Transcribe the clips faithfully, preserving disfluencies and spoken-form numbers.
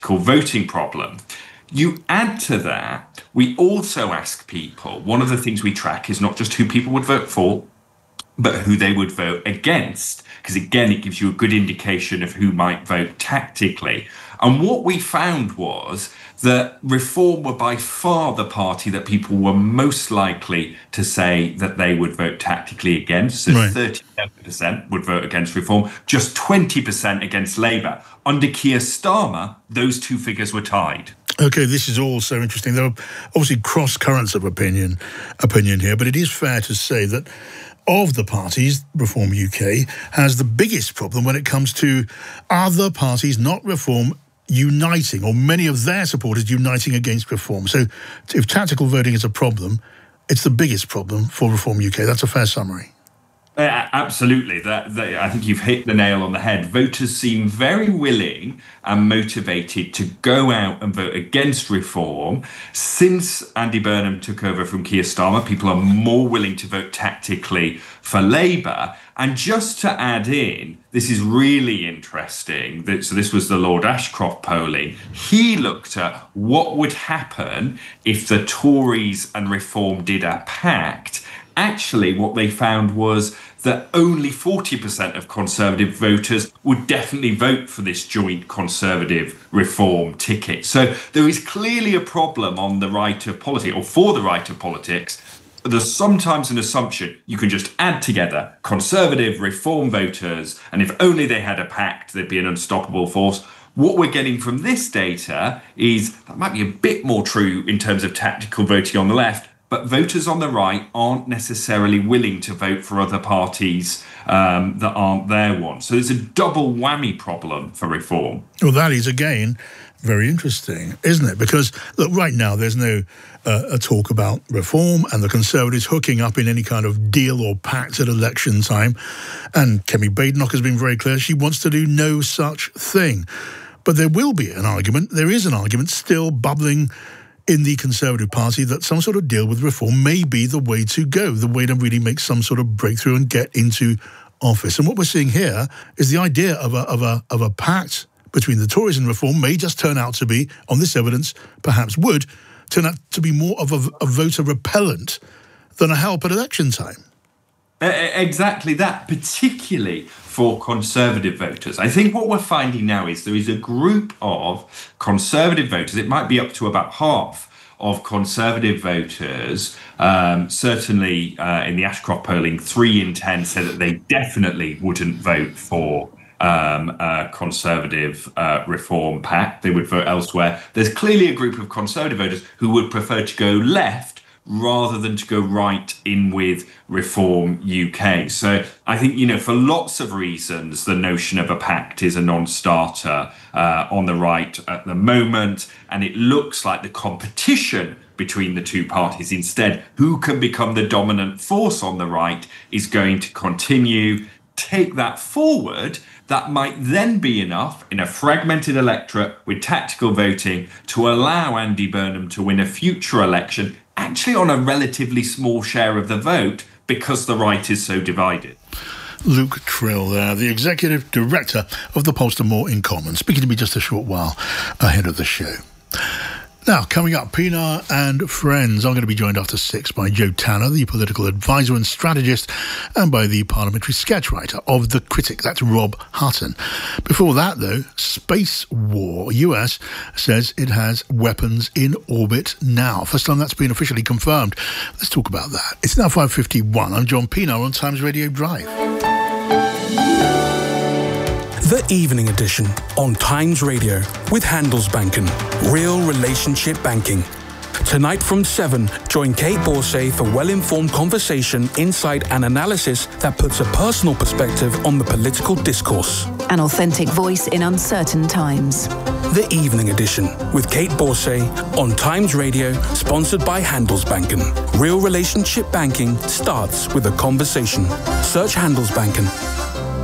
tactical voting problem. You add to that, we also ask people, one of the things we track is not just who people would vote for, but who they would vote against, because again, it gives you a good indication of who might vote tactically. And what we found was that Reform were by far the party that people were most likely to say that they would vote tactically against. So right. thirty-seven percent would vote against Reform, just twenty percent against Labour. Under Keir Starmer, those two figures were tied. OK, this is all so interesting. There are obviously cross currents of opinion, opinion here, but it is fair to say that of the parties, Reform U K has the biggest problem when it comes to other parties, not Reform, uniting, or many of their supporters uniting against Reform. So if tactical voting is a problem, it's the biggest problem for Reform U K. That's a fair summary. Uh, absolutely. That, that, I think you've hit the nail on the head. Voters seem very willing and motivated to go out and vote against Reform. Since Andy Burnham took over from Keir Starmer, people are more willing to vote tactically for Labour. And just to add in, this is really interesting. So this was the Lord Ashcroft polling. He looked at what would happen if the Tories and Reform did a pact. Actually, what they found was that only forty percent of Conservative voters would definitely vote for this joint Conservative Reform ticket. So there is clearly a problem on the right of politics, or for the right of politics. There's sometimes an assumption you can just add together Conservative, Reform voters, and if only they had a pact, they'd be an unstoppable force. What we're getting from this data is that might be a bit more true in terms of tactical voting on the left, but voters on the right aren't necessarily willing to vote for other parties um, that aren't their ones. So there's a double whammy problem for Reform. Well, that is, again, very interesting, isn't it? Because, look, right now there's no uh, a talk about Reform and the Conservatives hooking up in any kind of deal or pact at election time. And Kemi Badenoch has been very clear. She wants to do no such thing. But there will be an argument, there is an argument still bubbling in the Conservative Party that some sort of deal with Reform may be the way to go, the way to really make some sort of breakthrough and get into office. And what we're seeing here is the idea of a, of a, of a pact between the Tories and Reform may just turn out to be, on this evidence, perhaps would, turn out to be more of a, a voter repellent than a help at election time. Uh, exactly that, particularly for Conservative voters. I think what we're finding now is there is a group of Conservative voters, it might be up to about half of Conservative voters, um, certainly uh, in the Ashcroft polling, three in ten said that they definitely wouldn't vote for um, a Conservative uh, Reform pact. They would vote elsewhere. There's clearly a group of Conservative voters who would prefer to go left rather than to go right in with Reform U K. So I think, you know, for lots of reasons, the notion of a pact is a non-starter uh, on the right at the moment. And it looks like the competition between the two parties, instead, who can become the dominant force on the right, is going to continue. Take that forward, that might then be enough in a fragmented electorate with tactical voting to allow Andy Burnham to win a future election, actually on a relatively small share of the vote, because the right is so divided. Luke Trill there, the Executive Director of the Polestar More in Common, speaking to me just a short while ahead of the show. Now, coming up, Pinar and Friends. I'm going to be joined after six by Joe Tanner, the political advisor and strategist, and by the parliamentary sketch writer of The Critic, that's Rob Hutton. Before that, though, Space War. U S says it has weapons in orbit now. First time that's been officially confirmed. Let's talk about that. It's now five fifty-one. I'm John Pinar on Times Radio Drive. The Evening Edition on Times Radio with Handelsbanken. Real relationship banking. Tonight from seven, join Kate Borsay for well-informed conversation, insight and analysis that puts a personal perspective on the political discourse. An authentic voice in uncertain times. The Evening Edition with Kate Borsay on Times Radio, sponsored by Handelsbanken. Real relationship banking starts with a conversation. Search Handelsbanken.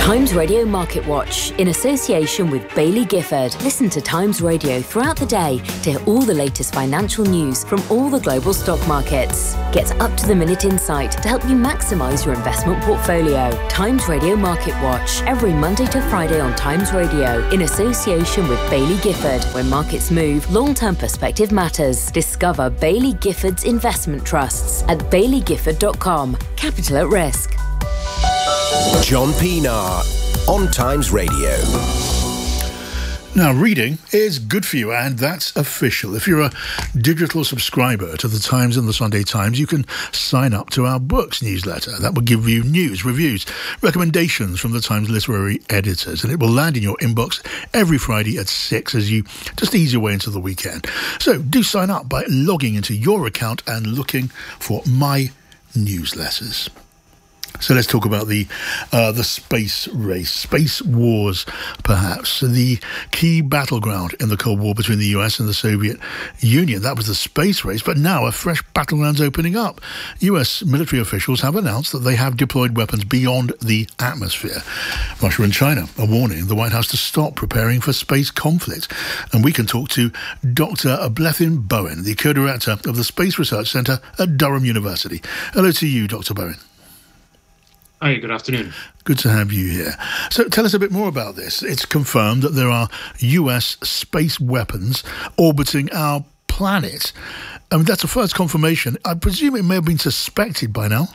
Times Radio Market Watch, in association with Baillie Gifford. Listen to Times Radio throughout the day to hear all the latest financial news from all the global stock markets. Get up-to-the-minute insight to help you maximise your investment portfolio. Times Radio Market Watch, every Monday to Friday on Times Radio, in association with Baillie Gifford. When markets move, long-term perspective matters. Discover Baillie Gifford's investment trusts at baillie gifford dot com. Capital at risk. John Pienaar on Times Radio. Now, reading is good for you, and that's official. If you're a digital subscriber to the Times and the Sunday Times, you can sign up to our books newsletter. That will give you news, reviews, recommendations from the Times literary editors, and it will land in your inbox every Friday at six as you just ease your way into the weekend. So do sign up by logging into your account and looking for my newsletters. So let's talk about the uh, the space race, space wars, perhaps. The key battleground in the Cold War between the U S and the Soviet Union. That was the space race, but now a fresh battleground's opening up. U S military officials have announced that they have deployed weapons beyond the atmosphere. Russia and China are warning the White House to stop preparing for space conflict. And we can talk to Doctor Blethyn Bowen, the co-director of the Space Research Centre at Durham University. Hello to you, Doctor Bowen. Hi, good afternoon. Good to have you here. So tell us a bit more about this. It's confirmed that there are U S space weapons orbiting our planet. I mean, that's a first confirmation. I presume it may have been suspected by now.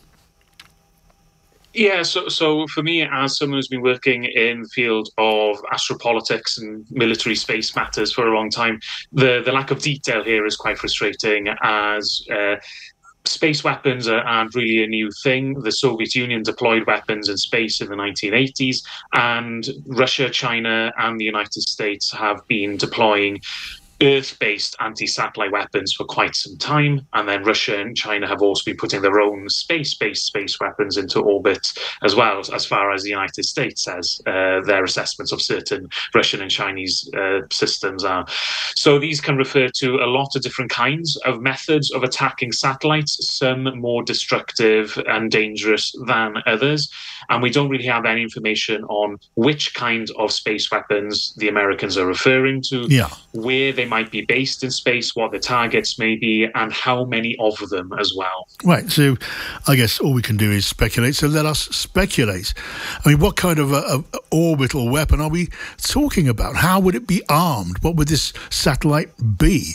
Yeah, so so for me, as someone who's been working in the field of astropolitics and military space matters for a long time, the, the lack of detail here is quite frustrating, as uh, space weapons aren't really a new thing. The Soviet Union deployed weapons in space in the nineteen eighties, and Russia, China, and the United States have been deploying Earth-based anti-satellite weapons for quite some time, and then Russia and China have also been putting their own space-based space weapons into orbit as well, as far as the United States says uh, their assessments of certain Russian and Chinese uh, systems are. So these can refer to a lot of different kinds of methods of attacking satellites, some more destructive and dangerous than others, and we don't really have any information on which kind of space weapons the Americans are referring to, yeah. where they might be based in space, what the targets may be, and how many of them as well. Right, so I guess all we can do is speculate. So let us speculate. I mean, what kind of a, a orbital weapon are we talking about? How would it be armed? What would this satellite be?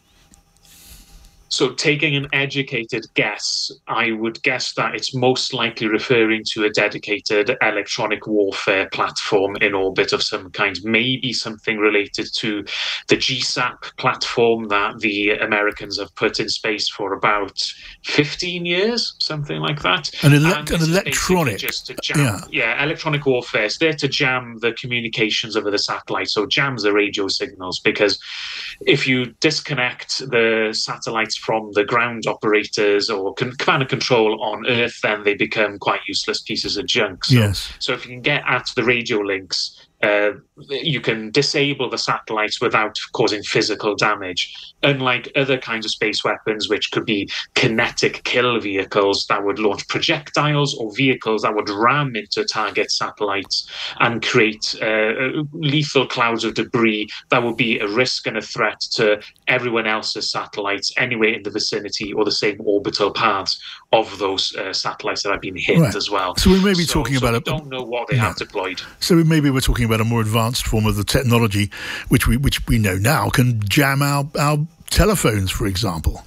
So taking an educated guess, I would guess that it's most likely referring to a dedicated electronic warfare platform in orbit of some kind, maybe something related to the G SAP platform that the Americans have put in space for about fifteen years, something like that. An, ele- an electronic. Just to jam, yeah. yeah, electronic warfare. It's there to jam the communications over the satellite, so jams the radio signals, because if you disconnect the satellites from the ground operators or con- command and control on Earth, then they become quite useless pieces of junk. So, yes. so if you can get at the radio links, uh, you can disable the satellites without causing physical damage. Unlike other kinds of space weapons, which could be kinetic kill vehicles that would launch projectiles, or vehicles that would ram into target satellites and create uh, lethal clouds of debris that would be a risk and a threat to everyone else's satellites anywhere in the vicinity or the same orbital paths of those uh, satellites that have been hit right. as well. So we may be so, talking so about... we a, don't know what they no. have deployed. So maybe we're talking about a more advanced form of the technology, which we which we know now can jam our, our telephones, for example.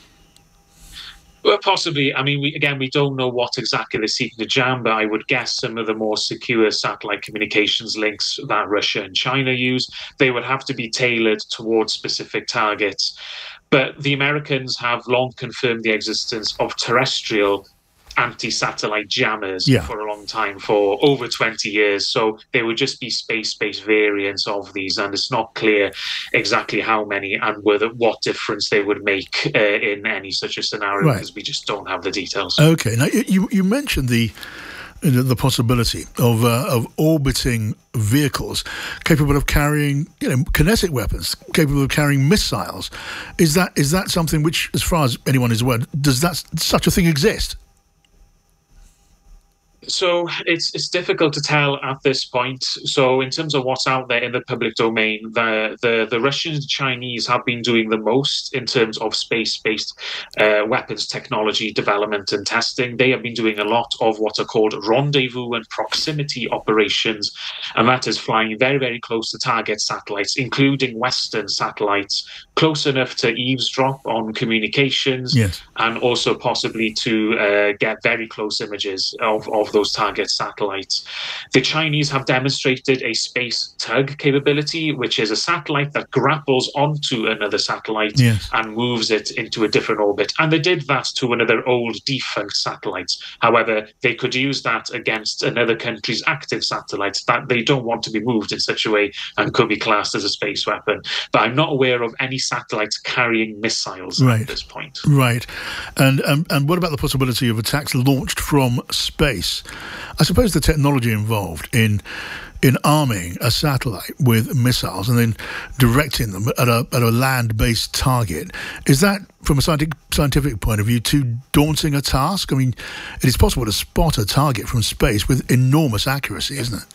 Well, possibly. I mean, we, again, we don't know what exactly they're seeking to jam, but I would guess some of the more secure satellite communications links that Russia and China use, they would have to be tailored towards specific targets. But the Americans have long confirmed the existence of terrestrial anti-satellite jammers yeah. for a long time, for over twenty years. So they would just be space-based variants of these, and it's not clear exactly how many and whether what difference they would make uh, in any such a scenario, right. because we just don't have the details. Okay. Now, you you mentioned the the possibility of uh, of orbiting vehicles capable of carrying, you know, kinetic weapons, capable of carrying missiles. Is that is that something which, as far as anyone is aware, does that such a thing exist? So it's it's difficult to tell at this point. So in terms of what's out there in the public domain, the the, the Russians and Chinese have been doing the most in terms of space-based uh, weapons technology development and testing. They have been doing a lot of what are called rendezvous and proximity operations, and that is flying very, very close to target satellites, including Western satellites, close enough to eavesdrop on communications, yes. and also possibly to uh, get very close images of, of those target satellites. The Chinese have demonstrated a space tug capability, which is a satellite that grapples onto another satellite yes. and moves it into a different orbit. And they did that to one of their old defunct satellites. However, they could use that against another country's active satellites that they don't want to be moved in such a way and could be classed as a space weapon. But I'm not aware of any satellites carrying missiles right. at this point. Right. And, um, and what about the possibility of attacks launched from space? I suppose the technology involved in in arming a satellite with missiles and then directing them at a at a land-based target, is that, from a scientific scientific point of view, too daunting a task? I mean, it is possible to spot a target from space with enormous accuracy, isn't it?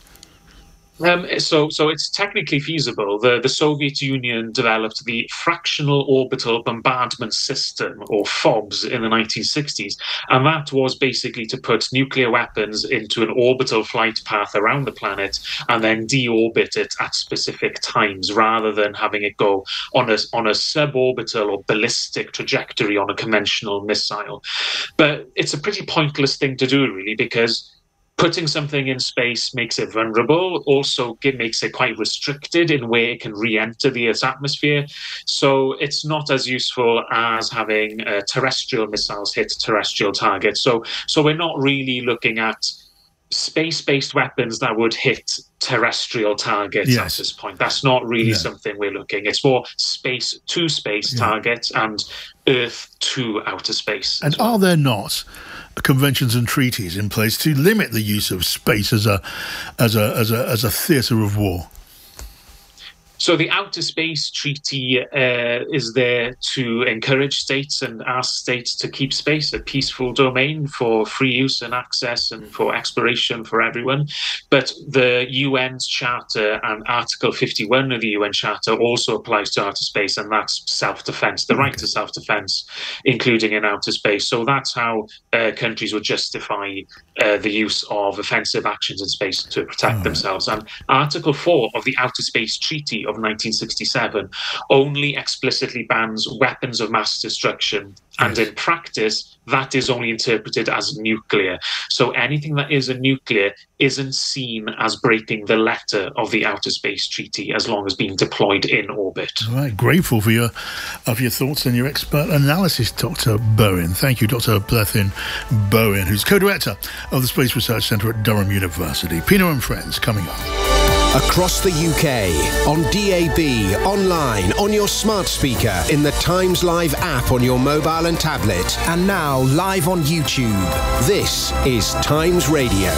Um, so, so it's technically feasible. The, the Soviet Union developed the Fractional Orbital Bombardment System, or FOBS, in the nineteen sixties. And that was basically to put nuclear weapons into an orbital flight path around the planet and then deorbit it at specific times, rather than having it go on a, on a suborbital or ballistic trajectory on a conventional missile. But it's a pretty pointless thing to do, really, because putting something in space makes it vulnerable. Also, it makes it quite restricted in where it can re-enter the Earth's atmosphere. So it's not as useful as having uh, terrestrial missiles hit terrestrial targets. So, so we're not really looking at space-based weapons that would hit terrestrial targets yes. at this point. That's not really yeah. something we're looking. It's more space to space yeah. targets and Earth to outer space. And well. Are there not conventions and treaties in place to limit the use of space as a as a as a as a theatre of war? So the Outer Space Treaty uh, is there to encourage states and ask states to keep space a peaceful domain for free use and access and for exploration for everyone. But the U N's Charter and Article fifty-one of the U N Charter also applies to outer space, and that's self-defense, the right to self-defense, including in outer space. So that's how uh, countries would justify uh, the use of offensive actions in space to protect oh. themselves. And Article four of the Outer Space Treaty of nineteen sixty-seven only explicitly bans weapons of mass destruction, and in practice that is only interpreted as nuclear. So anything that is a nuclear isn't seen as breaking the letter of the Outer Space Treaty as long as being deployed in orbit. All right, grateful for your of your thoughts and your expert analysis, Doctor Bowen. Thank you, Doctor Blethyn Bowen, who's co-director of the Space Research Centre at Durham University. Pino and Friends coming up. Across the U K, on D A B, online, on your smart speaker, in the Times Live app on your mobile and tablet, and now live on YouTube. This is Times Radio.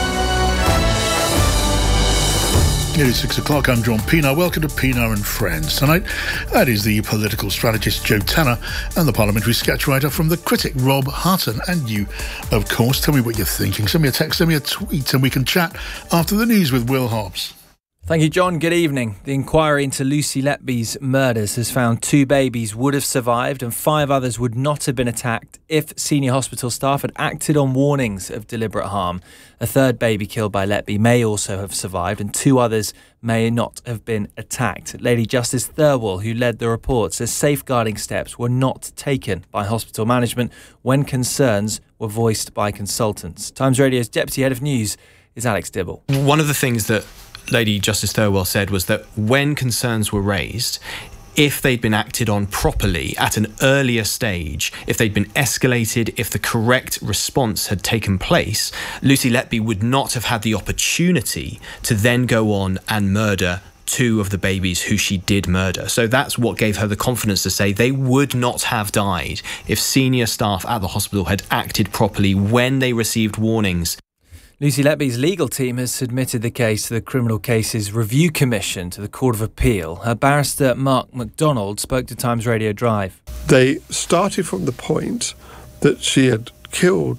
It is six o'clock. I'm John Pienaar. Welcome to Pienaar and Friends. Tonight, that is the political strategist Joe Tanner and the parliamentary sketch writer from The Critic, Rob Hutton. And you, of course. Tell me what you're thinking. Send me a text, send me a tweet, and we can chat after the news with Will Hobbs. Thank you, John. Good evening. The inquiry into Lucy Letby's murders has found two babies would have survived and five others would not have been attacked if senior hospital staff had acted on warnings of deliberate harm. A third baby killed by Letby may also have survived and two others may not have been attacked. Lady Justice Thirlwell, who led the report, says safeguarding steps were not taken by hospital management when concerns were voiced by consultants. Times Radio's Deputy Head of News is Alex Dibble. One of the things that Lady Justice Thirlwell said was that when concerns were raised, if they'd been acted on properly at an earlier stage, if they'd been escalated, if the correct response had taken place, Lucy Letby would not have had the opportunity to then go on and murder two of the babies who she did murder. So that's what gave her the confidence to say they would not have died if senior staff at the hospital had acted properly when they received warnings. Lucy Letby's legal team has submitted the case to the Criminal Cases Review Commission to the Court of Appeal. Her barrister Mark MacDonald spoke to Times Radio Drive. They started from the point that she had killed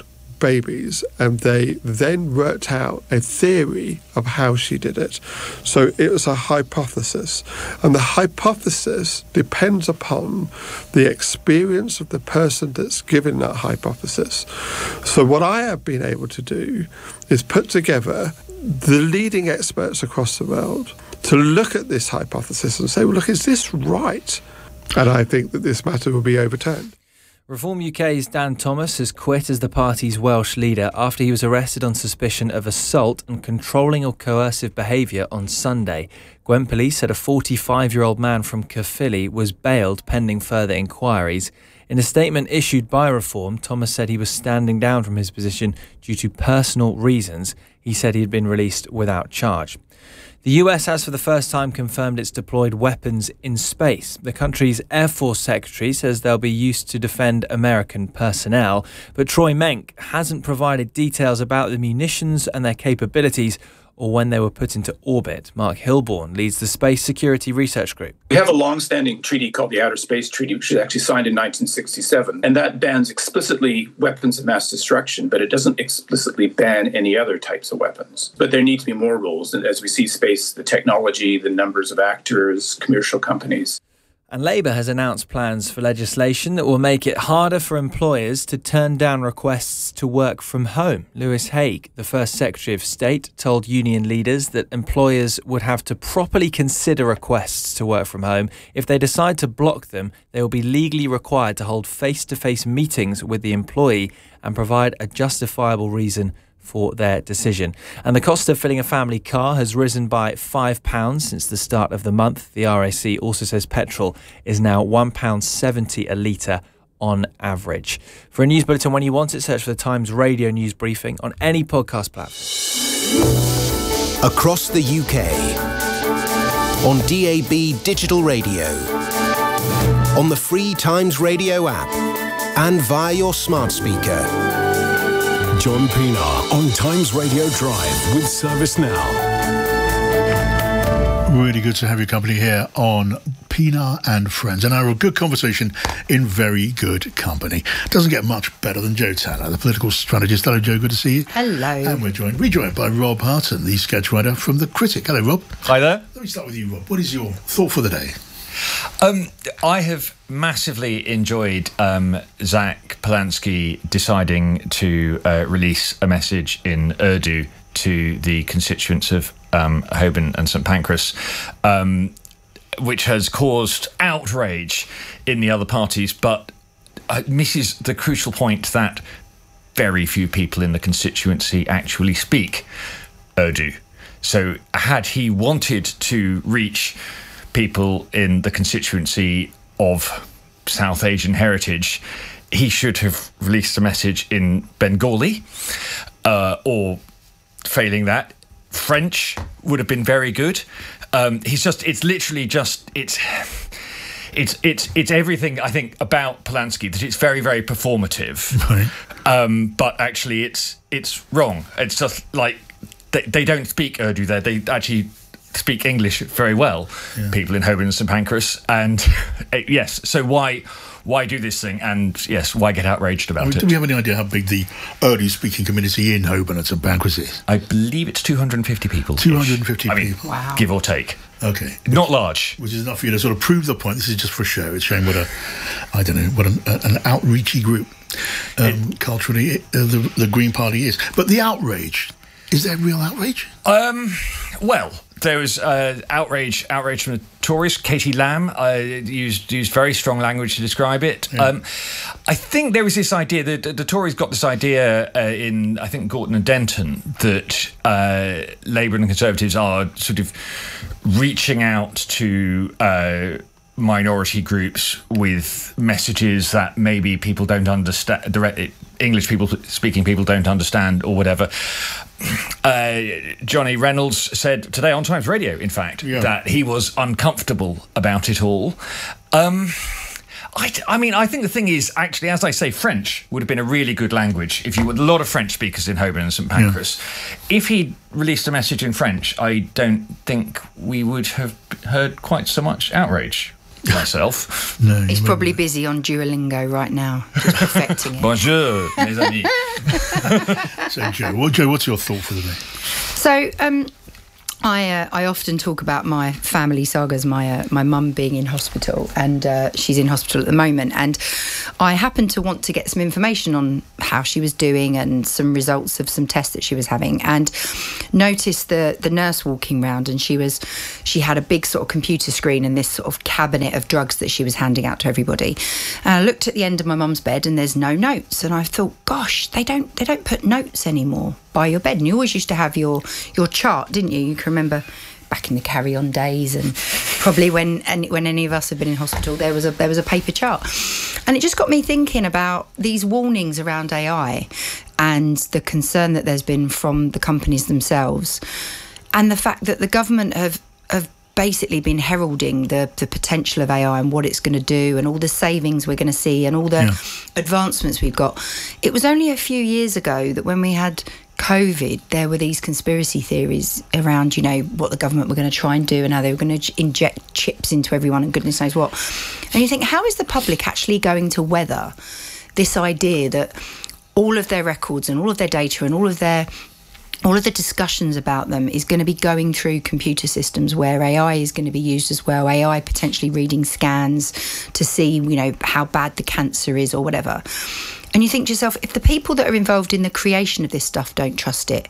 babies, and they then worked out a theory of how she did it. So it was a hypothesis, and the hypothesis depends upon the experience of the person that's given that hypothesis. So what I have been able to do is put together the leading experts across the world to look at this hypothesis and say, well, look, is this right? And I think that this matter will be overturned. Reform U K's Dan Thomas has quit as the party's Welsh leader after he was arrested on suspicion of assault and controlling or coercive behaviour on Sunday. Gwent Police said a forty-five-year-old man from Caerphilly was bailed pending further inquiries. In a statement issued by Reform, Thomas said he was standing down from his position due to personal reasons. He said he had been released without charge. The U S has for the first time confirmed it's deployed weapons in space. The country's Air Force Secretary says they'll be used to defend American personnel, but Troy Menck hasn't provided details about the munitions and their capabilities or when they were put into orbit. Mark Hilborn leads the Space Security Research Group. We have a long-standing treaty called the Outer Space Treaty, which was actually signed in nineteen sixty-seven, and that bans explicitly weapons of mass destruction, but it doesn't explicitly ban any other types of weapons. But there need to be more rules, and as we see space, the technology, the numbers of actors, commercial companies. And Labour has announced plans for legislation that will make it harder for employers to turn down requests to work from home. Lewis Haig, the first Secretary of State, told union leaders that employers would have to properly consider requests to work from home. If they decide to block them, they will be legally required to hold face-to-face meetings with the employee and provide a justifiable reason for their decision. And the cost of filling a family car has risen by five pounds since the start of the month. The R A C also says petrol is now one pound seventy a litre on average. For a news bulletin when you want it, search for the Times Radio News Briefing on any podcast platform. Across the U K, on D A B digital radio, on the free Times Radio app, and via your smart speaker. John Pienaar on Times Radio Drive with Service Now. Really good to have your company here on Pienaar and Friends, and our good conversation in very good company. Doesn't get much better than Joe Tanner, the political strategist. Hello, Joe. Good to see you. Hello. And we're joined, we're joined by Rob Harton, the sketch writer from The Critic. Hello, Rob. Hi there. Let me start with you, Rob. What is your thought for the day? Um, I have massively enjoyed um, Zach Polanski deciding to uh, release a message in Urdu to the constituents of um, Holborn and St Pancras, um, which has caused outrage in the other parties, but uh, misses the crucial point that very few people in the constituency actually speak Urdu. So had he wanted to reach people in the constituency of South Asian heritage, he should have released a message in Bengali, uh, or failing that, French would have been very good. Um, he's just, it's literally just, it's, it's, it's, it's everything I think about Polanski, that it's very, very performative, right. um, but actually it's, it's wrong. It's just like, they, they don't speak Urdu there. They actually speak English very well, yeah. People in Holborn and St Pancras, and yes, so why why do this thing, and yes, why get outraged about I mean, it? Do we have any idea how big the Urdu speaking community in Holborn and St Pancras is? I believe it's two hundred fifty people. two hundred fifty I mean, people. Wow. Give or take. Okay. Not large. Which is enough for you to sort of prove the point. This is just for show. It's showing what a, I don't know, what an, an outreachy group um, it, culturally uh, the, the Green Party is. But the outrage, is there real outrage? Um, well, there was uh, outrage, outrage from the Tories. Katie Lamb uh, used used very strong language to describe it. Yeah. Um, I think there was this idea that the, the Tories got this idea uh, in, I think, Gorton and Denton, that uh, Labour and the Conservatives are sort of reaching out to uh, minority groups with messages that maybe people don't understand, direct, English people speaking people don't understand, or whatever. Uh, Johnny Reynolds said today on Times Radio, in fact, yeah. that he was uncomfortable about it all. Um, I, I mean, I think the thing is, actually, as I say, French would have been a really good language if you were a lot of French speakers in Holborn and St Pancras. Yeah. If he'd released a message in French, I don't think we would have heard quite so much outrage. myself. No, he's probably busy on Duolingo right now, just perfecting it. Bonjour, mes amis. So, Joe, what, Joe, what's your thought for the day? So, um, I uh, I often talk about my family sagas, my uh, my mum being in hospital, and uh, she's in hospital at the moment, and I happened to want to get some information on how she was doing and some results of some tests that she was having, and noticed the the nurse walking round, and she was she had a big sort of computer screen and this sort of cabinet of drugs that she was handing out to everybody. And I looked at the end of my mum's bed, and there's no notes, and I thought, gosh, they don't they don't put notes anymore by your bed. And you always used to have your your chart, didn't you? You can remember back in the Carry On days, and probably when and when any of us have been in hospital, there was a there was a paper chart, and it just got me thinking about these warnings around A I and the concern that there's been from the companies themselves, and the fact that the government have have basically been heralding the, the potential of A I and what it's going to do and all the savings we're going to see and all the yeah. advancements we've got. It was only a few years ago that when we had COVID, there were these conspiracy theories around, you know, what the government were going to try and do and how they were going to inject chips into everyone and goodness knows what. And you think, how is the public actually going to weather this idea that all of their records and all of their data and all of their all of the discussions about them is going to be going through computer systems where A I is going to be used as well, A I potentially reading scans to see, you know, how bad the cancer is or whatever. And you think to yourself, if the people that are involved in the creation of this stuff don't trust it,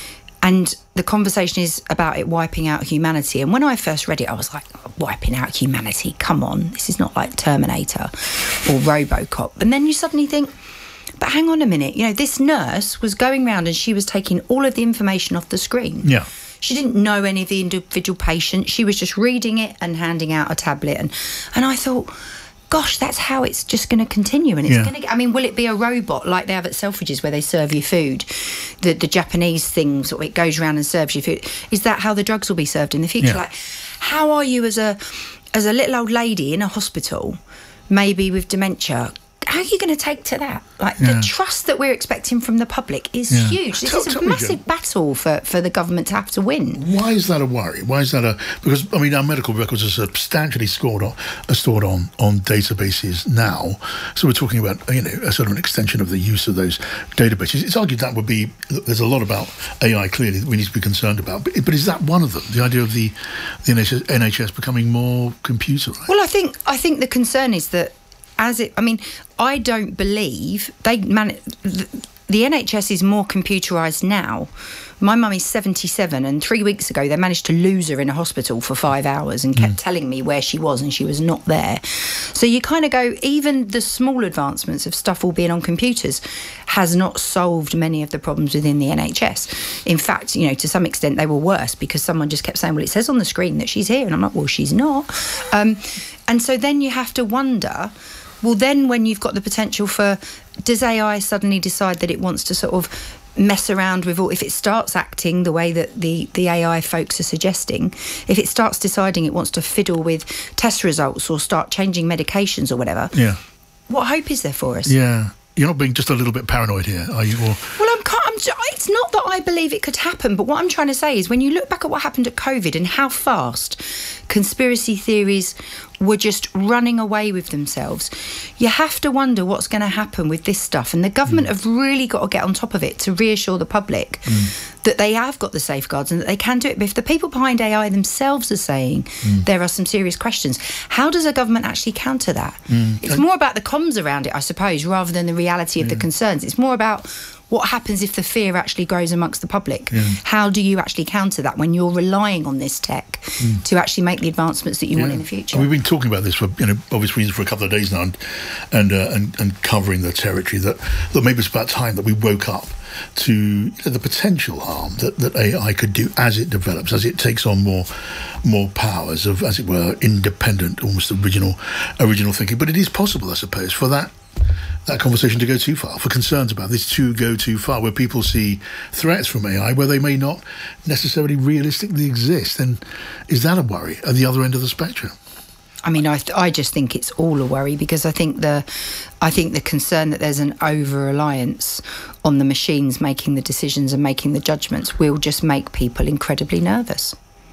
and the conversation is about it wiping out humanity, and when I first read it, I was like, wiping out humanity? Come on, this is not like Terminator or RoboCop. And then you suddenly think, but hang on a minute, you know, this nurse was going around and she was taking all of the information off the screen. Yeah. She didn't know any of the individual patients. She was just reading it and handing out a tablet. And, and I thought, gosh, that's how it's just going to continue. And it's yeah. going to, I mean, will it be a robot like they have at Selfridges where they serve you food? The the Japanese thing, sort of, it goes around and serves you food. Is that how the drugs will be served in the future? Yeah. Like, how are you as a as a little old lady in a hospital, maybe with dementia? How are you going to take to that? Like, yeah. the trust that we're expecting from the public is yeah. huge. This tell, is a massive me, battle for, for the government to have to win. Why is that a worry? Why is that a... Because, I mean, our medical records are substantially stored on, are stored on, on databases now. So we're talking about, you know, a sort of an extension of the use of those databases. It's argued that would be... There's a lot about A I, clearly, that we need to be concerned about. But, but is that one of them? The idea of the, the N H S, N H S becoming more computerised? Well, I think I think the concern is that as it, I mean, I don't believe they man. The, the N H S is more computerised now. My mum is seventy-seven, and three weeks ago they managed to lose her in a hospital for five hours and kept mm. telling me where she was, and she was not there. So you kind of go, even the small advancements of stuff all being on computers has not solved many of the problems within the N H S. In fact, you know, to some extent they were worse because someone just kept saying, well, it says on the screen that she's here, and I'm like, well, she's not. Um, and so then you have to wonder, well, then when you've got the potential for, does A I suddenly decide that it wants to sort of mess around with all, if it starts acting the way that the, the A I folks are suggesting, if it starts deciding it wants to fiddle with test results or start changing medications or whatever, yeah. what hope is there for us? Yeah. You're not being just a little bit paranoid here, are you? Or... Well, I'm, I'm, it's not that I believe it could happen, but what I'm trying to say is when you look back at what happened at COVID and how fast conspiracy theories were just running away with themselves, you have to wonder what's going to happen with this stuff. And the government mm. have really got to get on top of it to reassure the public mm. that they have got the safeguards and that they can do it. But if the people behind A I themselves are saying mm. there are some serious questions, how does a government actually counter that? Mm. It's more about the comms around it, I suppose, rather than the reality of yeah. the concerns. It's more about what happens if the fear actually grows amongst the public. Yeah. How do you actually counter that when you're relying on this tech mm. to actually make the advancements that you yeah. want in the future? We've been talking about this for, you know, obvious reasons for a couple of days now, and and uh, and, and covering the territory that, that maybe it's about time that we woke up to, you know, the potential harm that, that A I could do as it develops, as it takes on more more powers of, as it were, independent, almost original original thinking. But it is possible, I suppose, for that that conversation to go too far, for concerns about this to go too far, where people see threats from A I where they may not necessarily realistically exist. And is that a worry at the other end of the spectrum? I mean, I th- I just think it's all a worry, because I think the I think the concern that there's an over-reliance on the machines making the decisions and making the judgments will just make people incredibly nervous.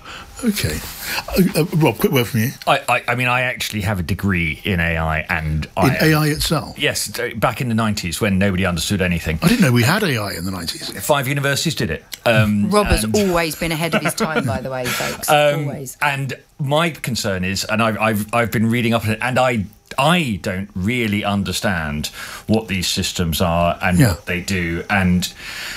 Okay. Uh, uh, Rob, quick word from you. I, I, I mean, I actually have a degree in A I and... In I, A I itself? Yes, back in the nineties when nobody understood anything. I didn't know we had A I in the nineties. Five universities did it. Um, Rob has and, always been ahead of his time, by the way, folks. um, always. And my concern is, and I've, I've, I've been reading up on it, and I... I don't really understand what these systems are and Yeah. what they do, and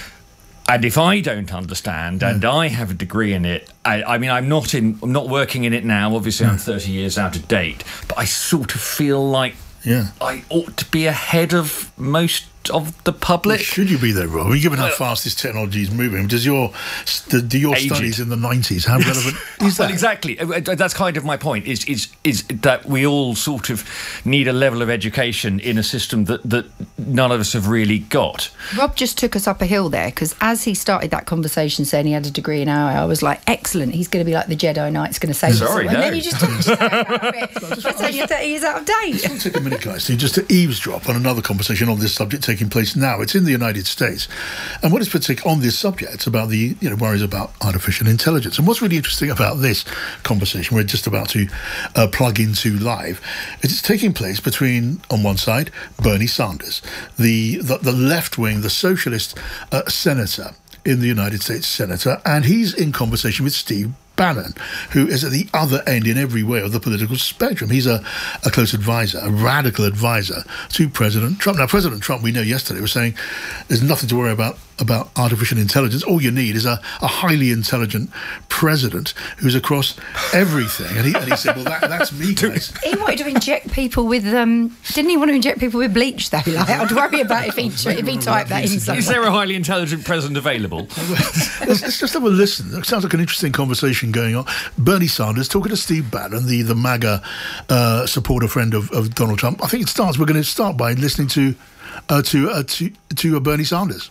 and if I don't understand, and I have a degree in it, I, I mean, I'm not in, I'm not working in it now. Obviously, I'm thirty years out of date, but I sort of feel like Yeah. I ought to be ahead of most of the public. Well, should you be though, Rob? Given how fast this technology is moving, does your do, do your Aged. studies in the nineties how relevant is that? Well, exactly. Uh, That's kind of my point. Is is is that we all sort of need a level of education in a system that that none of us have really got. Rob just took us up a hill there, because as he started that conversation saying he had a degree in A I, I was like, excellent, he's going to be like the Jedi Knight's going to save us all. Sorry, And no. then you just talked about it. By saying you're thirty years out of date. Let's take a minute, guys, to just to eavesdrop on another conversation on this subject taking place now. It's in the United States, and what is particular on this subject? It's about the you know worries about artificial intelligence. And what's really interesting about this conversation, we're just about to uh, plug into live, is it's taking place between, on one side, Bernie Sanders, the the, the left wing, the socialist uh, senator in the United States Senator, and he's in conversation with Steve Bannon, who is at the other end in every way of the political spectrum. He's a, a close advisor, a radical advisor to President Trump. Now, President Trump, we know yesterday, was saying there's nothing to worry about about artificial intelligence. All you need is a, a highly intelligent president who's across everything. And he, and he said, well, that, that's me, guys. He wanted to inject people with, um, didn't he want to inject people with bleach, though? Like, I'd worry about if he, if he typed that in somewhere. Is there a highly intelligent president available? let's, let's just have a listen. It sounds like an interesting conversation going on. Bernie Sanders talking to Steve Bannon, the, the MAGA uh, supporter friend of, of Donald Trump. I think it starts, we're going to start by listening to, uh, to, uh, to, to uh, Bernie Sanders.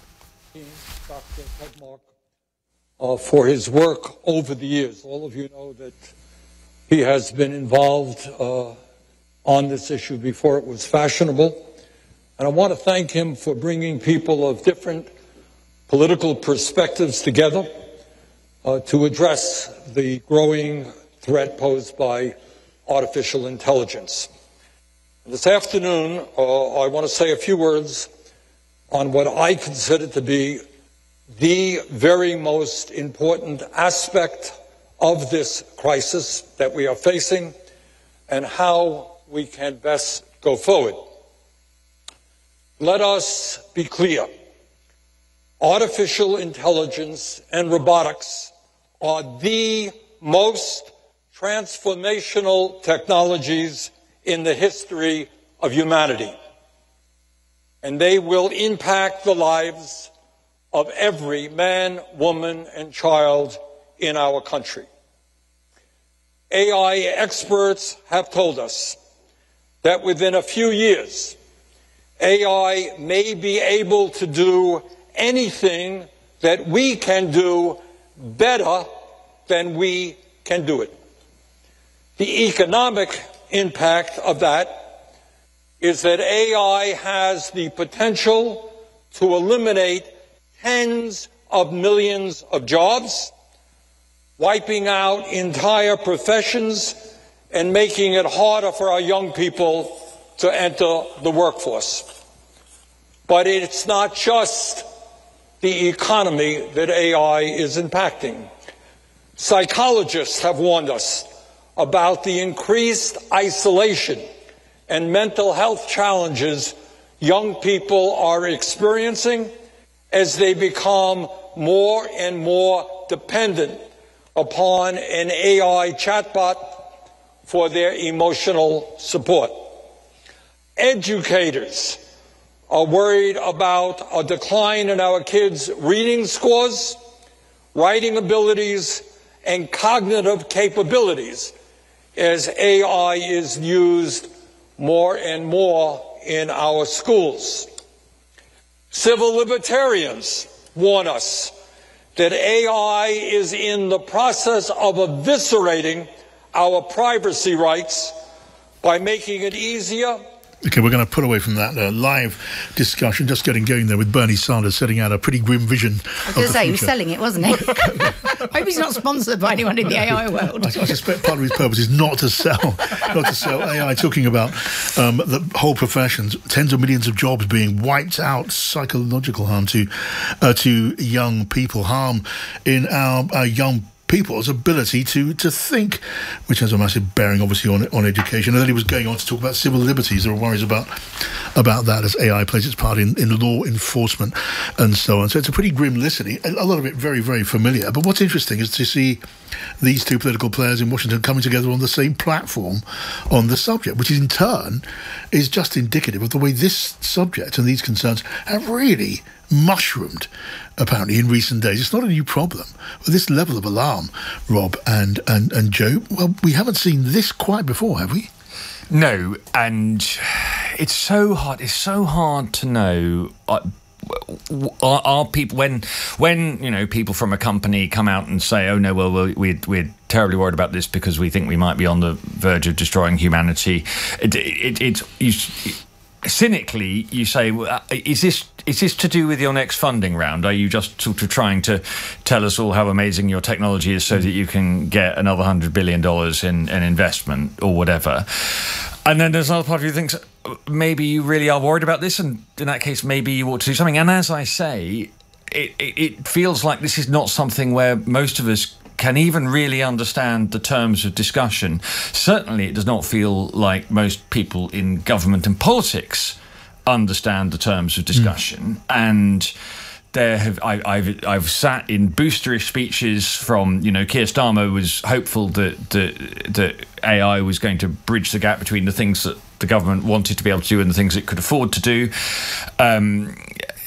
Uh, for his work over the years. All of you know that he has been involved uh, on this issue before it was fashionable. And I want to thank him for bringing people of different political perspectives together uh, to address the growing threat posed by artificial intelligence. This afternoon, uh, I want to say a few words on what I consider to be the very most important aspect of this crisis that we are facing and how we can best go forward. Let us be clear. Artificial intelligence and robotics are the most transformational technologies in the history of humanity, and they will impact the lives of every man, woman, and child in our country. A I experts have told us that within a few years, A I may be able to do anything that we can do better than we can do it. The economic impact of that is that A I has the potential to eliminate tens of millions of jobs, wiping out entire professions and making it harder for our young people to enter the workforce. But it's not just the economy that A I is impacting. Psychologists have warned us about the increased isolation and mental health challenges young people are experiencing as they become more and more dependent upon an A I chatbot for their emotional support. Educators are worried about a decline in our kids' reading scores, writing abilities, and cognitive capabilities as A I is used more and more in our schools. Civil libertarians warn us that A I is in the process of eviscerating our privacy rights by making it easier Okay, we're going to pull away from that uh, live discussion, just getting going there with Bernie Sanders setting out a pretty grim vision. I was going to say, he was selling it, wasn't he? I hope he's not sponsored by anyone in the A I world. I, I suspect part of his purpose is not to sell, not to sell A I. Talking about um, the whole professions, tens of millions of jobs being wiped out, psychological harm to uh, to young people, harm in our, our young people's ability to to think, which has a massive bearing, obviously, on on education. And then he was going on to talk about civil liberties. There are worries about about that as A I plays its part in, in law enforcement and so on. So it's a pretty grim listening. A lot of it very, very familiar. But what's interesting is to see these two political players in Washington coming together on the same platform on the subject, which in turn is just indicative of the way this subject and these concerns have really mushroomed, apparently, in recent days. It's not a new problem. With this level of alarm, Rob and, and, and Joe, well, we haven't seen this quite before, have we? No, and it's so hard. It's so hard to know. Uh, Are, are people when when you know people from a company come out and say, oh no, well we're we're terribly worried about this because we think we might be on the verge of destroying humanity? It, it, it, you, cynically, you say, well, is this is this to do with your next funding round? Are you just sort of trying to tell us all how amazing your technology is so that you can get another hundred billion dollars in an investment or whatever? And then there's another part of you that thinks maybe you really are worried about this, and in that case, maybe you ought to do something. And as I say, it, it, it feels like this is not something where most of us can even really understand the terms of discussion. Certainly, it does not feel like most people in government and politics understand the terms of discussion. Mm. And there have I, I've I've sat in boosterish speeches from, you know, Keir Starmer was hopeful that that that A I was going to bridge the gap between the things that the government wanted to be able to do and the things it could afford to do. Um,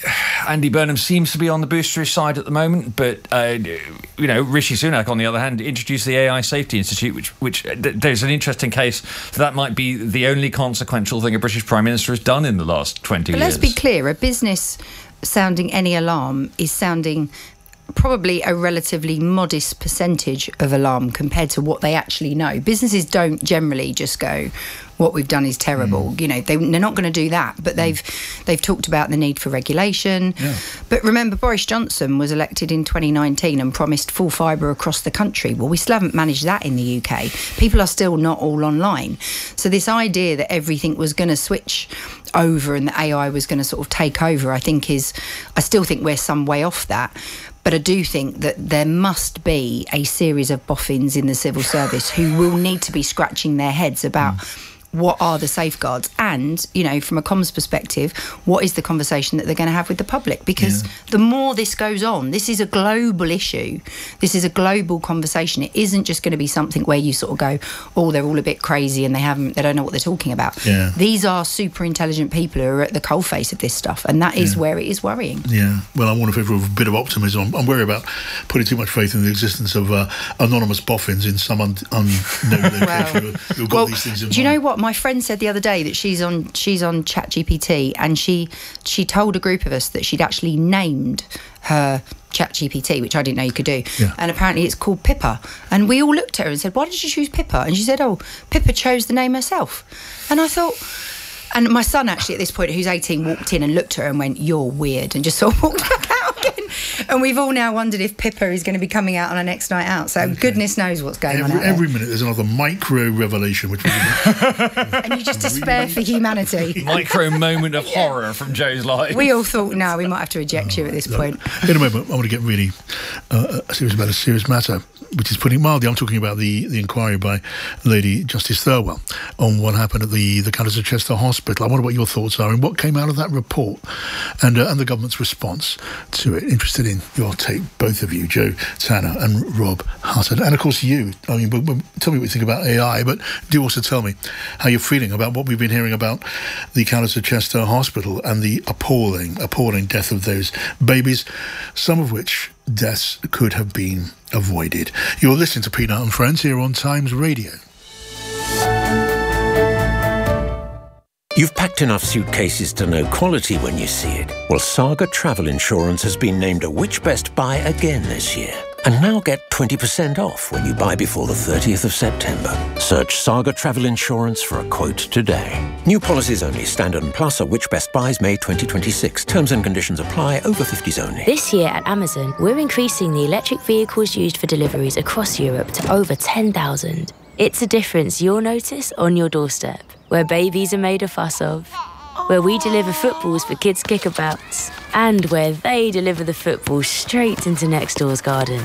Andy Burnham seems to be on the boosterish side at the moment, but uh, you know, Rishi Sunak, on the other hand, introduced the A I Safety Institute, which which th- there's an interesting case that, that might be the only consequential thing a British Prime Minister has done in the last twenty but years. Let's be clear: a business sounding any alarm is sounding probably a relatively modest percentage of alarm compared to what they actually know. Businesses don't generally just go, what we've done is terrible. Mm. You know, they, they're not going to do that, but they've mm. they've talked about the need for regulation. Yeah. But remember, Boris Johnson was elected in twenty nineteen and promised full fibre across the country. Well, we still haven't managed that in the U K. People are still not all online. So this idea that everything was going to switch over and the A I was going to sort of take over, I think is, I still think we're some way off that. But I do think that there must be a series of boffins in the civil service who will need to be scratching their heads about mm. what are the safeguards and, you know, from a comms perspective, what is the conversation that they're going to have with the public? Because yeah. the more this goes on, this is a global issue. This is a global conversation. It isn't just going to be something where you sort of go, oh, they're all a bit crazy and they haven't, they don't know what they're talking about. Yeah. These are super intelligent people who are at the coalface of this stuff, and that is yeah. where it is worrying. Yeah. Well, I want to favour a bit of optimism. I'm worried about putting too much faith in the existence of uh, anonymous boffins in some un- unknown location well, who've got well, these things in do you mind. know what? My friend said the other day that she's on she's on ChatGPT, and she she told a group of us that she'd actually named her ChatGPT, which I didn't know you could do. Yeah. And apparently it's called Pippa. And we all looked at her and said, why did you choose Pippa? And she said, oh, Pippa chose the name herself. And I thought... And my son, actually, at this point, who's eighteen, walked in and looked at her and went, you're weird, and just sort of walked back out again. And we've all now wondered if Pippa is going to be coming out on her next night out. So okay. goodness knows what's going every, on out Every there. minute there's another micro revelation. Which and you just despair for humanity. Micro moment of yeah. horror from Joe's life. We all thought, no, we might have to eject oh, you at this look, point. In a moment, I want to get really uh, serious about a serious matter, which is putting it mildly. I'm talking about the, the inquiry by Lady Justice Thirlwell on what happened at the, the Countess of Chester Hospital. I wonder what your thoughts are and what came out of that report and uh, and the government's response to it. Interested in your take, both of you, Joe Tanner and Rob Hutton. And of course you, I mean, but, but tell me what you think about A I, but do also tell me how you're feeling about what we've been hearing about the Countess of Chester Hospital and the appalling, appalling death of those babies, some of which deaths could have been avoided. You're listening to Peanut and Friends here on Times Radio. You've packed enough suitcases to know quality when you see it. Well, Saga Travel Insurance has been named a Which Best Buy again this year. And now get twenty percent off when you buy before the thirtieth of September. Search Saga Travel Insurance for a quote today. New policies only. Standard and Plus are which best buys May twenty twenty-six. Terms and conditions apply. Over fifties only. This year at Amazon, we're increasing the electric vehicles used for deliveries across Europe to over ten thousand. It's a difference you'll notice on your doorstep, where babies are made a fuss of, where we deliver footballs for kids' kickabouts, and where they deliver the football straight into next door's garden.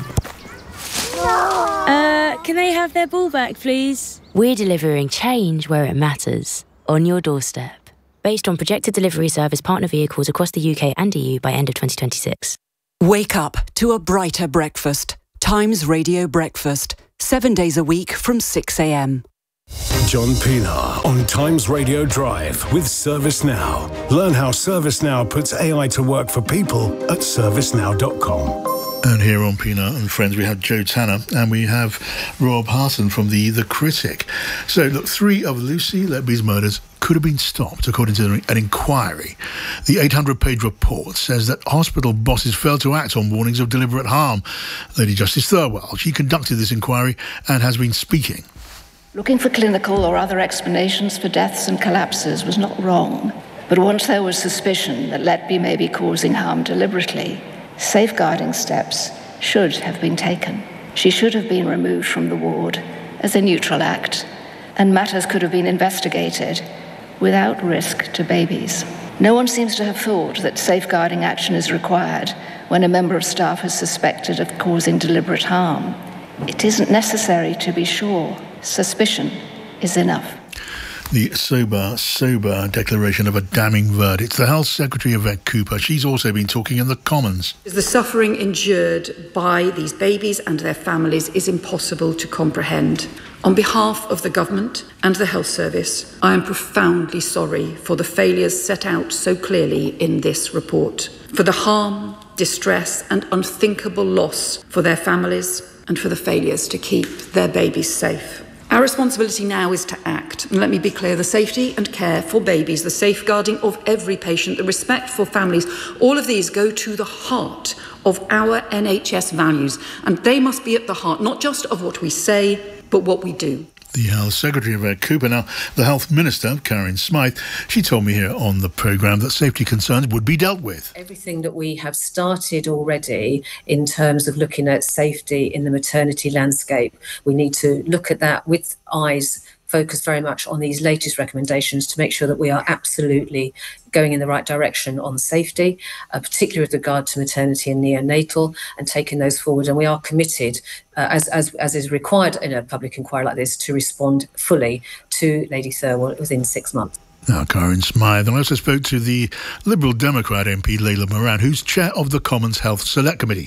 Uh, can they have their ball back, please? We're delivering change where it matters, on your doorstep. Based on projected delivery service partner vehicles across the U K and E U by end of twenty twenty-six. Wake up to a brighter breakfast. Times Radio Breakfast. Seven days a week from six a m. John Pienaar on Times Radio Drive with ServiceNow. Learn how ServiceNow puts A I to work for people at service now dot com. And here on Pienaar and Friends, we have Joe Tanner and we have Rob Harson from the The Critic. So, look, three of Lucy Letby's murders could have been stopped, according to an inquiry. The eight hundred page report says that hospital bosses failed to act on warnings of deliberate harm. Lady Justice Thirlwell, she conducted this inquiry and has been speaking. Looking for clinical or other explanations for deaths and collapses was not wrong. But once there was suspicion that Letby may be causing harm deliberately, safeguarding steps should have been taken. She should have been removed from the ward as a neutral act, and matters could have been investigated without risk to babies. No one seems to have thought that safeguarding action is required when a member of staff is suspected of causing deliberate harm. It isn't necessary to be sure. Suspicion is enough. The sober, sober declaration of a damning verdict. The Health Secretary, Yvette Cooper, she's also been talking in the Commons. The suffering endured by these babies and their families is impossible to comprehend. On behalf of the government and the health service, I am profoundly sorry for the failures set out so clearly in this report, for the harm, distress and unthinkable loss for their families and for the failures to keep their babies safe. Our responsibility now is to act. And let me be clear, the safety and care for babies, the safeguarding of every patient, the respect for families, all of these go to the heart of our N H S values. And they must be at the heart, not just of what we say, but what we do. The Health Secretary, Yvette Cooper. Now, the Health Minister, Karen Smythe, she told me here on the programme that safety concerns would be dealt with. Everything that we have started already in terms of looking at safety in the maternity landscape, we need to look at that with eyes focused very much on these latest recommendations to make sure that we are absolutely going in the right direction on safety, uh, particularly with regard to maternity and neonatal, and taking those forward. And we are committed, uh, as, as, as is required in a public inquiry like this, to respond fully to Lady Thirlwell within six months. Now, Karen Smythe. And I also spoke to the Liberal Democrat M P, Layla Moran, who's chair of the Commons Health Select Committee.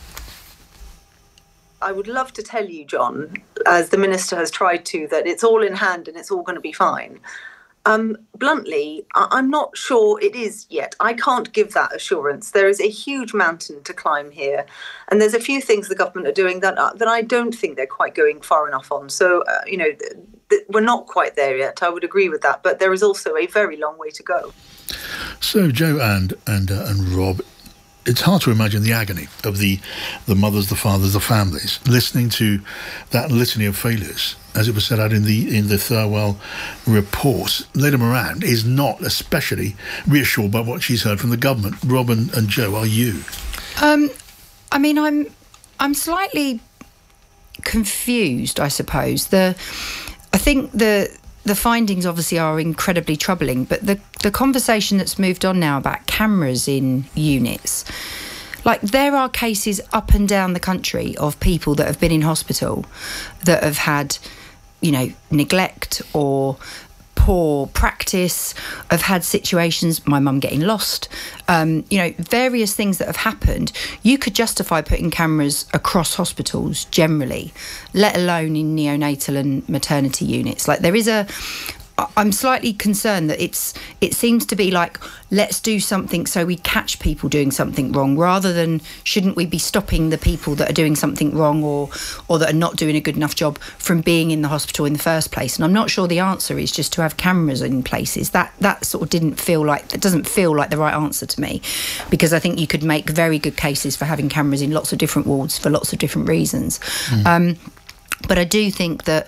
I would love to tell you, John, as the Minister has tried to, that it's all in hand and it's all going to be fine. Um, bluntly, I- I'm not sure it is yet. I can't give that assurance. There is a huge mountain to climb here. And there's a few things the government are doing that, uh, that I don't think they're quite going far enough on. So, uh, you know, th- th- we're not quite there yet. I would agree with that. But there is also a very long way to go. So, Joe and, and, uh, and Rob, it's hard to imagine the agony of the, the mothers, the fathers, the families, listening to that litany of failures, as it was set out in the in the Thirlwell report. Lady Moran is not especially reassured by what she's heard from the government. Rob and, and Joe, are you? Um, I mean, I'm I'm slightly confused, I suppose. The I think the the findings obviously are incredibly troubling, but the, the conversation that's moved on now about cameras in units, like there are cases up and down the country of people that have been in hospital that have had, you know, neglect or poor practice, have had situations, my mum getting lost, um, you know, various things that have happened. You could justify putting cameras across hospitals generally, let alone in neonatal and maternity units. Like there is a, I'm slightly concerned that it's it seems to be like, let's do something so we catch people doing something wrong, rather than shouldn't we be stopping the people that are doing something wrong or or that are not doing a good enough job from being in the hospital in the first place. And I'm not sure the answer is just to have cameras in places. That that sort of didn't feel like, that doesn't feel like the right answer to me, because I think you could make very good cases for having cameras in lots of different wards for lots of different reasons. Mm. Um, but I do think that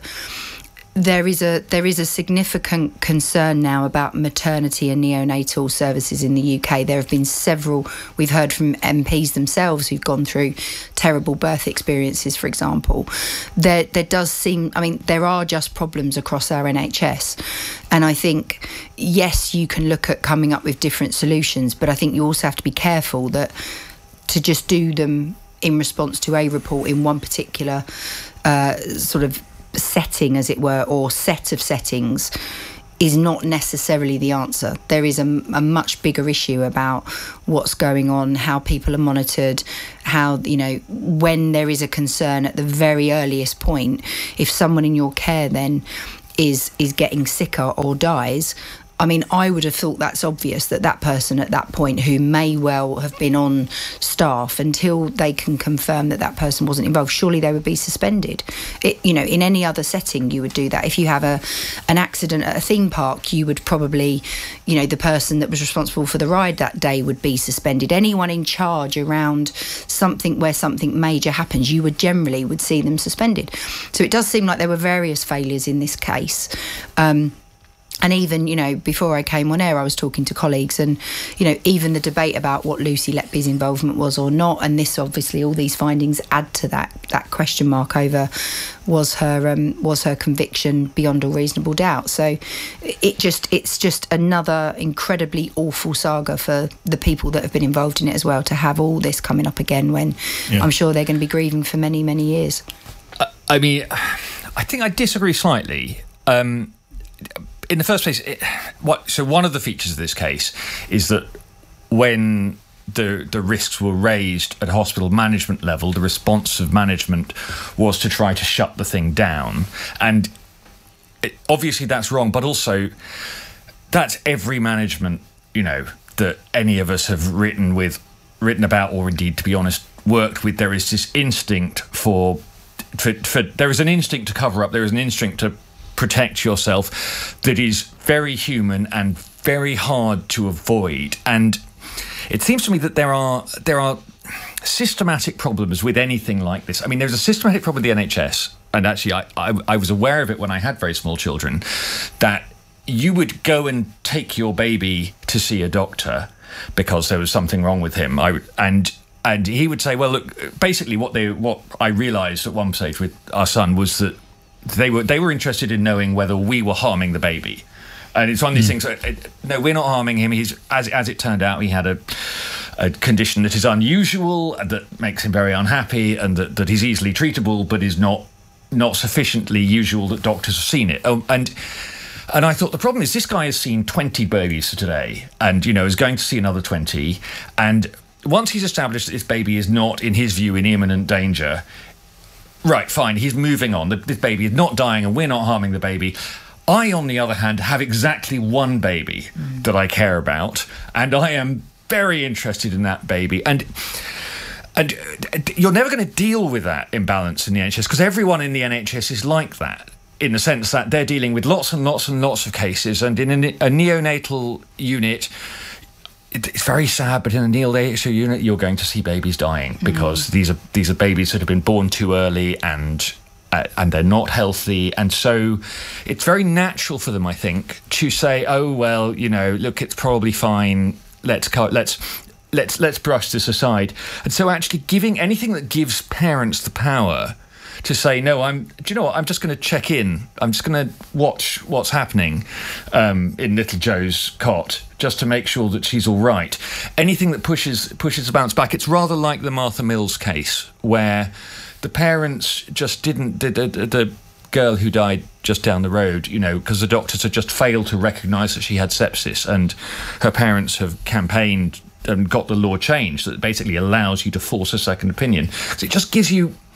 There is a there is a significant concern now about maternity and neonatal services in the U K. There have been several, we've heard from M Ps themselves who've gone through terrible birth experiences, for example. There there does seem, I mean, there are just problems across our N H S. And I think, yes, you can look at coming up with different solutions, but I think you also have to be careful that to just do them in response to a report in one particular uh, sort of setting, as it were, or set of settings, is not necessarily the answer. There is a, a much bigger issue about what's going on, how people are monitored, how, you know, when there is a concern at the very earliest point, if someone in your care then is is getting sicker or dies, I mean, I would have thought that's obvious that that person at that point, who may well have been on staff, until they can confirm that that person wasn't involved, surely they would be suspended. It, you know, in any other setting, you would do that. If you have a an accident at a theme park, you would probably, you know, the person that was responsible for the ride that day would be suspended. Anyone in charge around something where something major happens, you would generally would see them suspended. So it does seem like there were various failures in this case. Um, And even, you know, before I came on air, I was talking to colleagues, and, you know, even the debate about what Lucy Letby's involvement was or not, and this, obviously, all these findings add to that that question mark over was her um, was her conviction beyond all reasonable doubt. So it just it's just another incredibly awful saga for the people that have been involved in it as well, to have all this coming up again when yeah. I'm sure they're going to be grieving for many, many years. Uh, I mean, I think I disagree slightly. Um, In the first place, it, what, so one of the features of this case is that when the the risks were raised at hospital management level, the response of management was to try to shut the thing down. And it, obviously that's wrong, but also that's every management, you know, that any of us have written with, written about, or indeed, to be honest, worked with. There is this instinct for, for, for there is an instinct to cover up, there is an instinct to protect yourself that is very human and very hard to avoid. And it seems to me that there are there are systematic problems with anything like this. I mean, there's a systematic problem with the N H S, and actually I, I, I was aware of it when I had very small children, that you would go and take your baby to see a doctor because there was something wrong with him. I would, and and he would say, well, look, basically what they what I realised at one stage with our son was that They were they were interested in knowing whether we were harming the baby, and it's one of these mm. things. Uh, no, we're not harming him. He's as as it turned out, he had a a condition that is unusual, that makes him very unhappy, and that, that is easily treatable, but is not not sufficiently usual that doctors have seen it. Oh, and and I thought the problem is this guy has seen twenty babies today, and you know is going to see another twenty, and once he's established that this baby is not, in his view, in imminent danger. Right, fine, he's moving on. The, this baby is not dying and we're not harming the baby. I, on the other hand, have exactly one baby mm. that I care about, and I am very interested in that baby. And and you're never going to deal with that imbalance in the N H S, because everyone in the N H S is like that, in the sense that they're dealing with lots and lots and lots of cases, and in a, a neonatal unit, it's very sad, but in a neonatal unit, you're going to see babies dying because mm. these are these are babies that have been born too early, and uh, and they're not healthy, and so it's very natural for them, I think, to say, oh well, you know, look, it's probably fine. Let's let's let's let's brush this aside. And so, actually, giving anything that gives parents the power to say, no, I'm, do you know what, I'm just going to check in. I'm just going to watch what's happening um, in little Joe's cot, just to make sure that she's all right. Anything that pushes pushes the bounce back. It's rather like the Martha Mills case, where the parents just didn't, the, the, the girl who died just down the road, you know, because the doctors had just failed to recognise that she had sepsis, and her parents have campaigned and got the law changed that basically allows you to force a second opinion. So it just gives you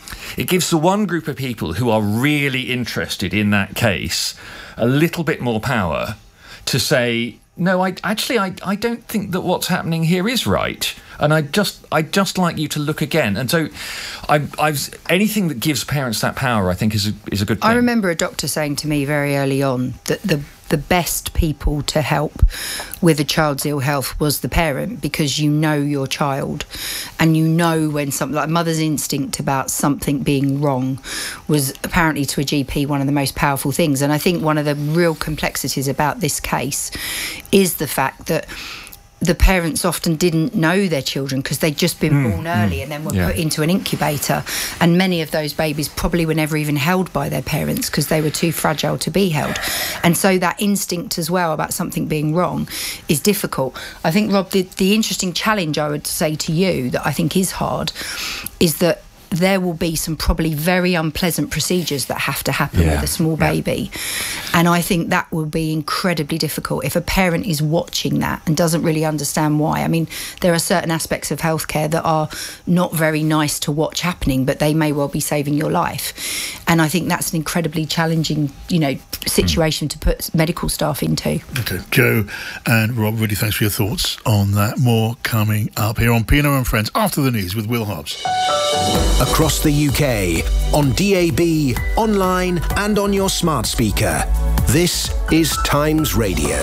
it gives the one group of people who are really interested in that case a little bit more power to say, no, I actually I, I don't think that what's happening here is right, and I just I just like you to look again. And so, I, I've anything that gives parents that power, I think, is a, is a good thing. I remember a doctor saying to me very early on that the the best people to help with a child's ill health was the parent, because you know your child, and you know when something like mother's instinct about something being wrong was apparently to a G P one of the most powerful things. And I think one of the real complexities about this case is the fact that the parents often didn't know their children because they'd just been mm, born early mm, and then were yeah. put into an incubator, and many of those babies probably were never even held by their parents because they were too fragile to be held. And so that instinct as well about something being wrong is difficult. I think, Rob, the, the interesting challenge I would say to you that I think is hard is that there will be some probably very unpleasant procedures that have to happen yeah. with a small baby. Yeah. And I think that will be incredibly difficult if a parent is watching that and doesn't really understand why. I mean, there are certain aspects of healthcare that are not very nice to watch happening, but they may well be saving your life. And I think that's an incredibly challenging, you know, situation mm. to put medical staff into. Okay, Joe and Rob, really thanks for your thoughts on that. More coming up here on Pino and Friends after the news with Will Hobbs. Across the U K, on D A B, online and on your smart speaker. This is Times Radio.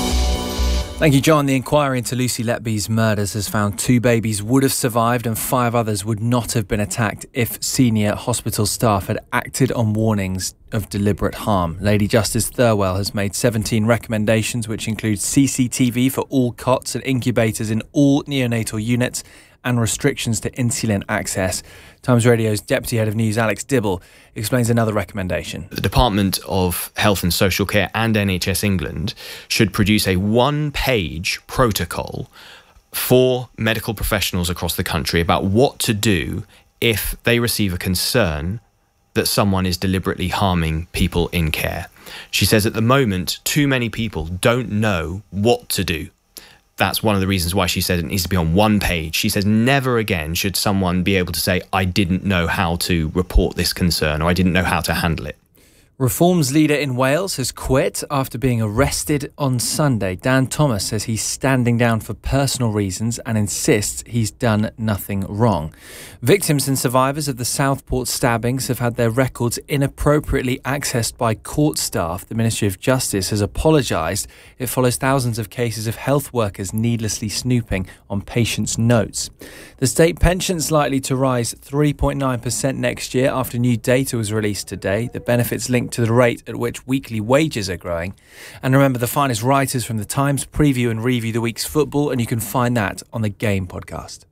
Thank you, John. The inquiry into Lucy Letby's murders has found two babies would have survived and five others would not have been attacked if senior hospital staff had acted on warnings of deliberate harm. Lady Justice Thirlwell has made seventeen recommendations, which include C C T V for all cots and incubators in all neonatal units and restrictions to insulin access. Times Radio's Deputy Head of News, Alex Dibble, explains another recommendation. The Department of Health and Social Care and N H S England should produce a one-page protocol for medical professionals across the country about what to do if they receive a concern that someone is deliberately harming people in care. She says at the moment, too many people don't know what to do. That's one of the reasons why she said it needs to be on one page. She says never again should someone be able to say, I didn't know how to report this concern, or I didn't know how to handle it. Reform's leader in Wales has quit after being arrested on Sunday. Dan Thomas says he's standing down for personal reasons and insists he's done nothing wrong. Victims and survivors of the Southport stabbings have had their records inappropriately accessed by court staff. The Ministry of Justice has apologised. It follows thousands of cases of health workers needlessly snooping on patients' notes. The state pension's likely to rise three point nine percent next year after new data was released today. The benefits linked to the rate at which weekly wages are growing. And remember, the finest writers from the Times preview and review the week's football, and you can find that on the Game podcast.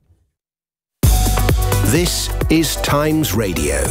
This is Times Radio.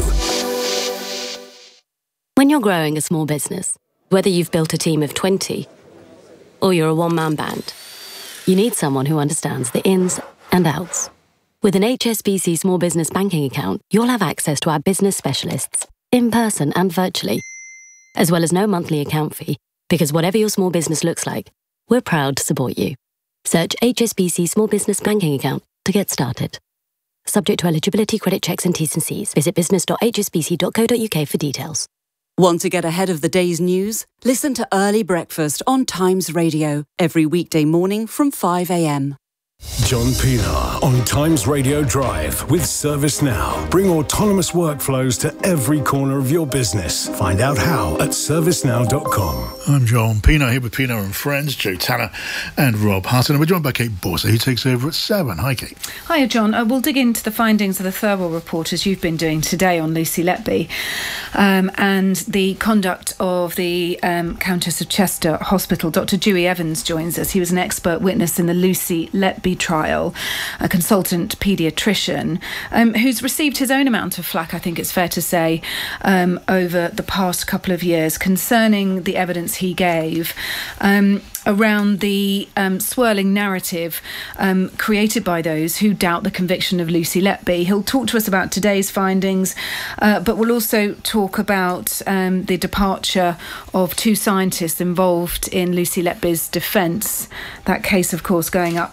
When you're growing a small business, whether you've built a team of twenty or you're a one-man band, you need someone who understands the ins and outs. With an H S B C Small Business Banking account, you'll have access to our business specialists, in person and virtually, as well as no monthly account fee, because whatever your small business looks like, we're proud to support you. Search H S B C Small Business Banking Account to get started. Subject to eligibility, credit checks and T's and C's. Visit business dot h s b c dot co dot u k for details. Want to get ahead of the day's news? Listen to Early Breakfast on Times Radio every weekday morning from five a.m. John Pienaar on Times Radio Drive with ServiceNow. Bring autonomous workflows to every corner of your business. Find out how at service now dot com. I'm John Pienaar here with Pienaar and Friends, Joe Tanner and Rob Hutton. And we're joined by Kate Borsay, who takes over at seven. Hi, Kate. Hiya, John. Uh, we'll dig into the findings of the Thirlwell report as you've been doing today on Lucy Letby um, and the conduct of the um, Countess of Chester Hospital. Doctor Dewey Evans joins us. He was an expert witness in the Lucy Letby trial, a consultant paediatrician um, who's received his own amount of flack, I think it's fair to say, um, over the past couple of years concerning the evidence he gave um, around the um, swirling narrative um, created by those who doubt the conviction of Lucy Letby. He'll talk to us about today's findings, uh, but we'll also talk about um, the departure of two scientists involved in Lucy Letby's defence. That case, of course, going up in front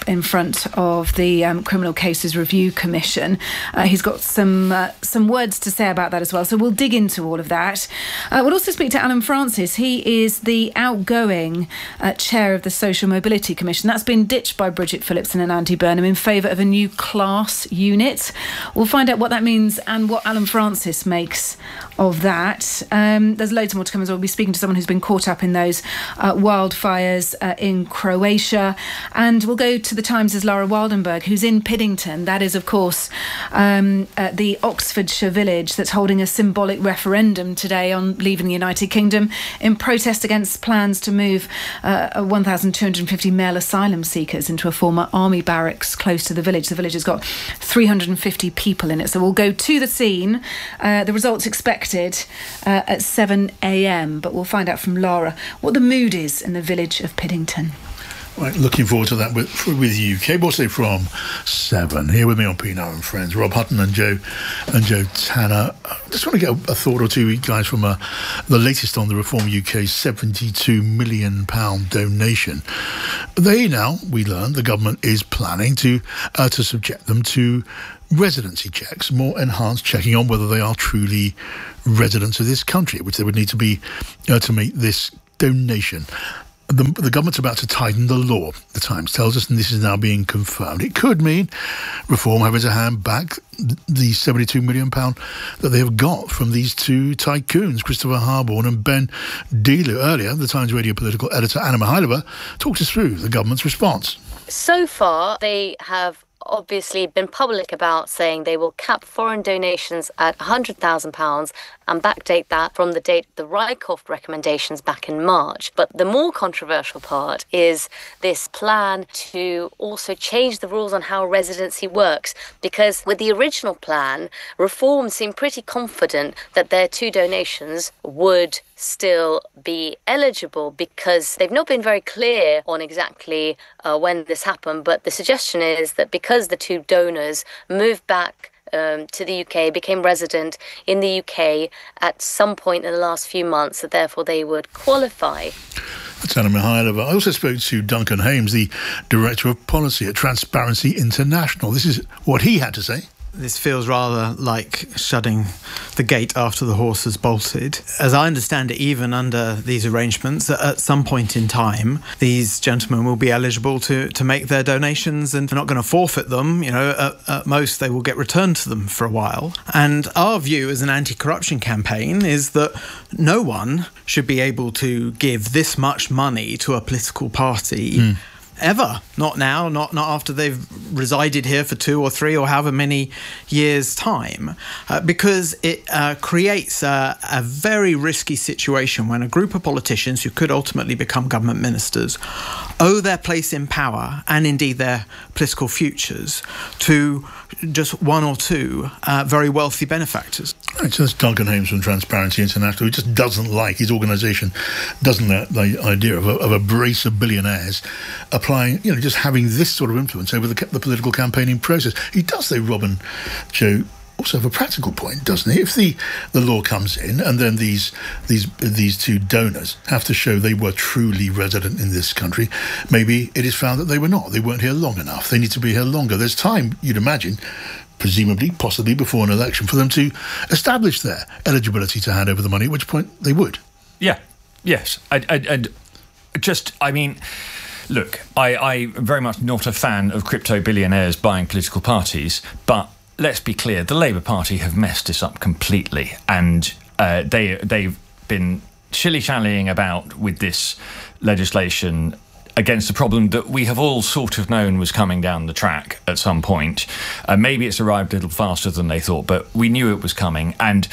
front of the um, Criminal Cases Review Commission. Uh, he's got some uh, some words to say about that as well, so we'll dig into all of that. Uh, we'll also speak to Alan Francis. He is the outgoing uh, chair of the Social Mobility Commission. That's been ditched by Bridget Phillipson and Andy Burnham in favour of a new class unit. We'll find out what that means and what Alan Francis makes of that. Um, there's loads more to come as well. We'll be speaking to someone who's been caught up in those uh, wildfires uh, in Croatia. And we'll go to the Times' Lara Wildenberg, who's in Piddington. That is, of course, um, uh, the Oxfordshire village that's holding a symbolic referendum today on leaving the United Kingdom in protest against plans to move uh, one thousand two hundred fifty male asylum seekers into a former army barracks close to the village. The village has got three hundred fifty people in it. So we'll go to the scene. Uh, the results expected uh, at seven a.m, but we'll find out from Lara what the mood is in the village of Piddington. Right, looking forward to that with, with you. Kate Borsay from Seven. Here with me on P N R and Friends. Rob Hutton and Joe and Joe Tanner. I just want to get a, a thought or two, guys, from uh, the latest on the Reform U K's seventy-two million pounds donation. They now, we learned, the government is planning to uh, to subject them to residency checks, more enhanced checking on whether they are truly residents of this country, which they would need to be uh, to make this donation. The, the government's about to tighten the law, the Times tells us, and this is now being confirmed. It could mean Reform having to hand back the seventy-two million pounds that they have got from these two tycoons, Christopher Harborne and Ben Dealoo. Earlier, the Times radio political editor Anna Mihailova talked us through the government's response. So far, they have obviously been public about saying they will cap foreign donations at one hundred thousand pounds and backdate that from the date of the Rycroft recommendations back in March. But the more controversial part is this plan to also change the rules on how residency works, because with the original plan, Reform seemed pretty confident that their two donations would still be eligible, because they've not been very clear on exactly uh, when this happened. But the suggestion is that because the two donors moved back Um, to the U K, became resident in the U K at some point in the last few months, that therefore they would qualify. That's Anna Mihailova. I also spoke to Duncan Hames, the Director of Policy at Transparency International. This is what he had to say. This feels rather like shutting the gate after the horse has bolted. As I understand it, even under these arrangements, at some point in time, these gentlemen will be eligible to, to make their donations, and they're not going to forfeit them. You know, at, at most, they will get returned to them for a while. And our view as an anti-corruption campaign is that no one should be able to give this much money to a political party mm. ever. Not now, not not after they've resided here for two or three or however many years' time, uh, because it uh, creates a, a very risky situation when a group of politicians who could ultimately become government ministers owe their place in power and indeed their political futures to just one or two uh, very wealthy benefactors. Right, so that's Duncan Hames from Transparency International, who just doesn't like, his organisation doesn't like the idea of a, of a brace of billionaires applying, you know, just having this sort of influence over the, the political campaigning process. He does, though, Robin, Joe, also have a practical point, doesn't he? If the, the law comes in and then these these these two donors have to show they were truly resident in this country, maybe it is found that they were not. They weren't here long enough. They need to be here longer. There's time, you'd imagine, presumably, possibly before an election, for them to establish their eligibility to hand over the money, at which point they would. Yeah, yes. And just, I mean... Look, I, I'm very much not a fan of crypto billionaires buying political parties, but let's be clear, the Labour Party have messed this up completely, and uh, they, they've been shilly-shallying about with this legislation against a problem that we have all sort of known was coming down the track at some point. Uh, maybe it's arrived a little faster than they thought, but we knew it was coming, and...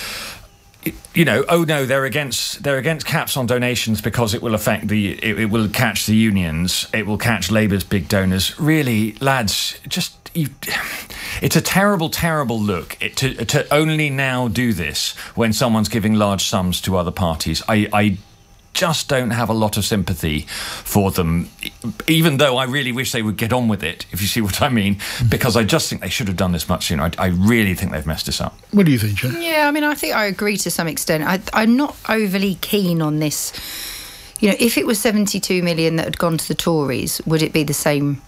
You know, oh no, they're against they're against caps on donations because it will affect the it, it will catch the unions, it will catch Labour's big donors. Really, lads, just you, it's a terrible, terrible look it, to to only now do this when someone's giving large sums to other parties. I. I just don't have a lot of sympathy for them, even though I really wish they would get on with it, if you see what I mean, because I just think they should have done this much sooner. I, I really think they've messed this up. What do you think, Jen? Yeah, I mean, I think I agree to some extent. I, I'm not overly keen on this. You know, if it was seventy-two million that had gone to the Tories, would it be the same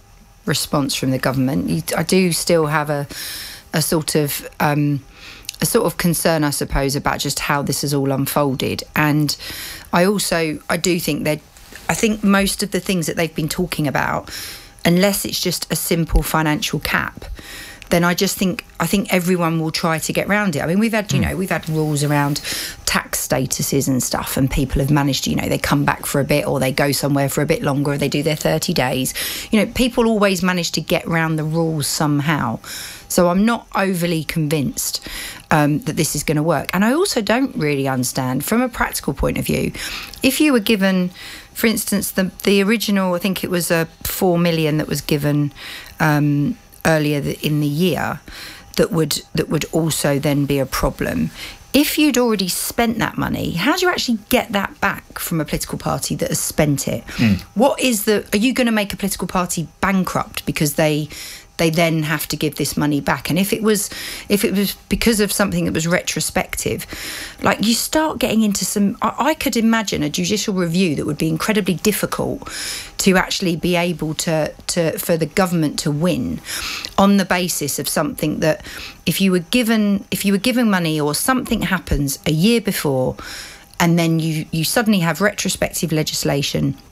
response from the government. You, I do still have a a sort of um, a sort of concern, I suppose, about just how this has all unfolded. And I also I do think that I think most of the things that they've been talking about, unless it's just a simple financial cap, then I just think I think everyone will try to get around it. I mean, we've had, you know, we've had rules around tax statuses and stuff, and people have managed to, you know, they come back for a bit, or they go somewhere for a bit longer, or they do their thirty days. You know, people always manage to get around the rules somehow. So I'm not overly convinced um, that this is going to work. And I also don't really understand, from a practical point of view, if you were given, for instance, the the original, I think it was a four million that was given um, earlier in the year, that would that would also then be a problem. If you'd already spent that money, how do you actually get that back from a political party that has spent it? Mm. What is the? Are you going to make a political party bankrupt because they? They then have to give this money back? And if it was if it was because of something that was retrospective, like, you start getting into some, I, I could imagine a judicial review that would be incredibly difficult to actually be able to, to for the government to win on the basis of something that if you were given if you were given money, or something happens a year before, and then you, you suddenly have retrospective legislation